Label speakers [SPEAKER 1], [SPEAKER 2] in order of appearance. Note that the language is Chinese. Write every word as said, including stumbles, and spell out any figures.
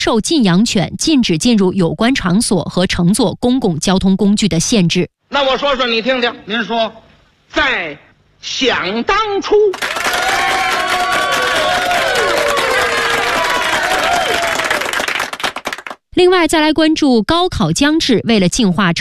[SPEAKER 1] 受禁养犬禁止进入有关场所和乘坐公共交通工具的限制。
[SPEAKER 2] 那我说说你听听，
[SPEAKER 3] 您说，
[SPEAKER 2] 在想当初，
[SPEAKER 1] 另外，再来关注高考将至，为了净化